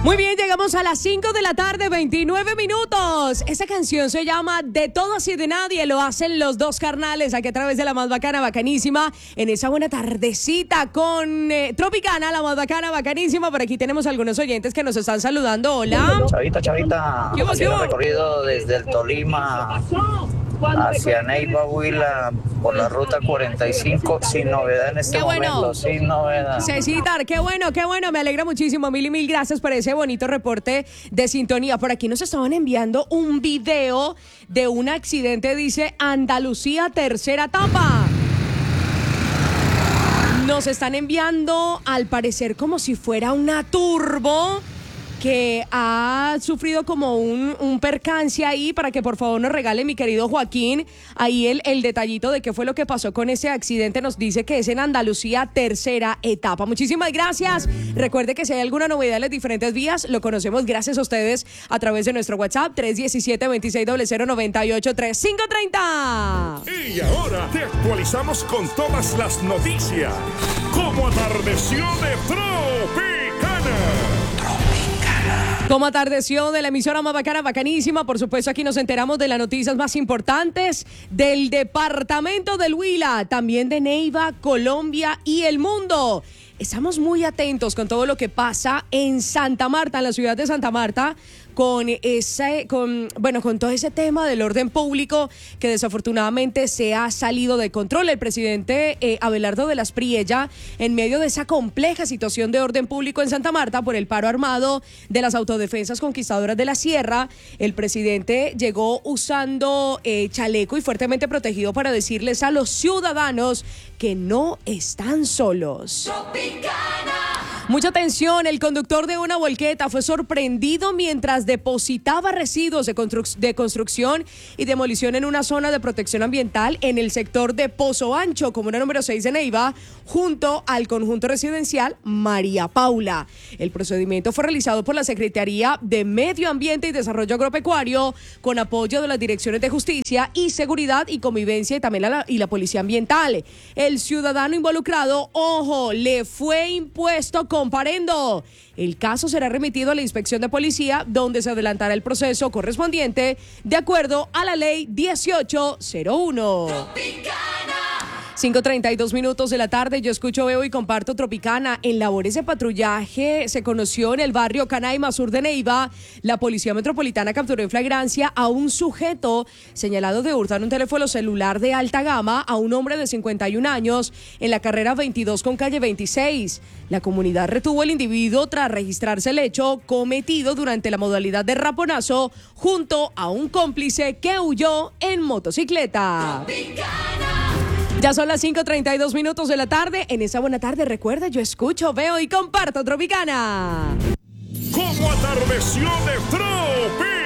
Muy bien, llegamos a las 5 de la tarde, 29 minutos. Esa canción se llama De Todos y de Nadie. Lo hacen los dos carnales aquí a través de la más bacana, bacanísima. En esa buena tardecita con Tropicana, la más bacana, bacanísima. Por aquí tenemos algunos oyentes que nos están saludando. Hola. Chavita, haciendo recorrido desde el Tolima hacia Neiva, Huila, por la ruta 45, sin novedad en este momento, sin novedad. Cecitar, qué bueno, me alegra muchísimo, mil gracias por ese bonito reporte de sintonía. Por aquí nos estaban enviando un video de un accidente, dice Andalucía, tercera etapa. Nos están enviando, al parecer, como si fuera una turbo que ha sufrido como un percance ahí, para que por favor nos regale mi querido Joaquín ahí el detallito de qué fue lo que pasó con ese accidente. Nos dice que es en Andalucía, tercera etapa. Muchísimas gracias. Recuerde que si hay alguna novedad en las diferentes vías, lo conocemos gracias a ustedes a través de nuestro WhatsApp 317-2600-983-530. Y ahora te actualizamos con todas las noticias. Como atardeció de Tropicana. Como atardeció de la emisora más bacana, bacanísima, por supuesto aquí nos enteramos de las noticias más importantes del departamento del Huila, también de Neiva, Colombia y el mundo. Estamos muy atentos con todo lo que pasa en Santa Marta, en la ciudad de Santa Marta, con todo ese tema del orden público que desafortunadamente se ha salido de control. El presidente Abelardo de las Priella, en medio de esa compleja situación de orden público en Santa Marta por el paro armado de las autodefensas conquistadoras de la Sierra, el presidente llegó usando chaleco y fuertemente protegido para decirles a los ciudadanos que no están solos. Mucha atención, el conductor de una volqueta fue sorprendido mientras depositaba residuos de construcción y demolición en una zona de protección ambiental en el sector de Pozo Ancho, comuna número 6 de Neiva, junto al conjunto residencial María Paula. El procedimiento fue realizado por la Secretaría de Medio Ambiente y Desarrollo Agropecuario, con apoyo de las direcciones de Justicia y Seguridad y Convivencia y también la Policía Ambiental. El ciudadano involucrado, ojo, le fue impuesto comparendo. El caso será remitido a la inspección de policía, donde se adelantará el proceso correspondiente de acuerdo a la ley 1801. Tropicana. 5:32 minutos de la tarde, yo escucho, veo y comparto Tropicana. En labores de patrullaje se conoció en el barrio Canaima Sur de Neiva, la Policía Metropolitana capturó en flagrancia a un sujeto señalado de hurtar un teléfono celular de alta gama a un hombre de 51 años en la carrera 22 con calle 26. La comunidad retuvo al individuo tras registrarse el hecho cometido durante la modalidad de raponazo junto a un cómplice que huyó en motocicleta. Tropicana. Ya son las 5:32 minutos de la tarde. En esa buena tarde, recuerda, yo escucho, veo y comparto Tropicana. Como atardeció de Tropicana.